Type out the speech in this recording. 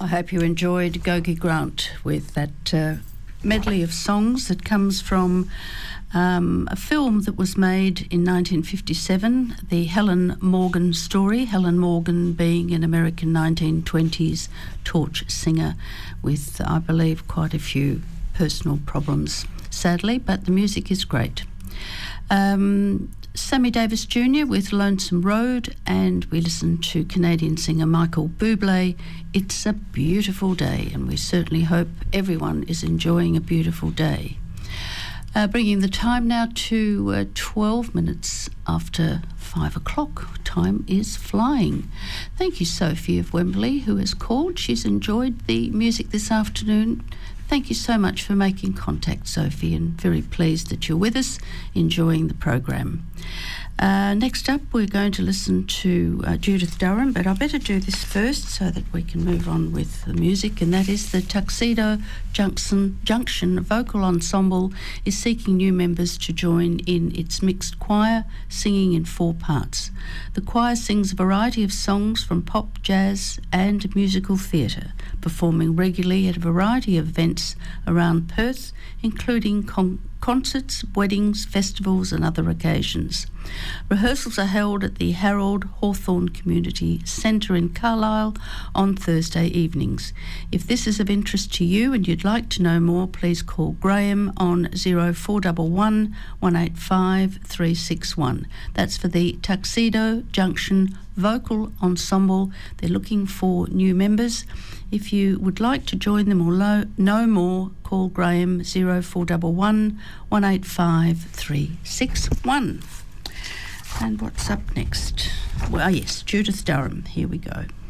I hope you enjoyed Gogi Grant with that medley of songs that comes from a film that was made in 1957, the Helen Morgan story, Helen Morgan being an American 1920s torch singer with, I believe, quite a few personal problems, sadly, but the music is great. Sammy Davis Jr. with Lonesome Road, and we listened to Canadian singer Michael Bublé, It's a Beautiful Day, and we certainly hope everyone is enjoying a beautiful day. Bringing the time now to 12 minutes after 5 o'clock. Time is flying. Thank you, Sophie of Wembley, who has called. She's enjoyed the music this afternoon. Thank you so much for making contact, Sophie, and very pleased that you're with us, enjoying the program. Next up, we're going to listen to Judith Durham, but I better do this first so that we can move on with the music, and that is the Tuxedo Junction Vocal Ensemble is seeking new members to join in its mixed choir, singing in 4 parts. The choir sings a variety of songs from pop, jazz and musical theatre, performing regularly at a variety of events around Perth, including concerts, weddings, festivals and other occasions. Rehearsals are held at the Harold Hawthorne Community Centre in Carlisle on Thursday evenings. If this is of interest to you and you'd like to know more, please call Graham on 0411 185 361. That's for the Tuxedo Junction Vocal Ensemble. They're looking for new members. If you would like to join them or know more, call Graham 0411 185 361. And what's up next? Well, yes, Judith Durham. Here we go.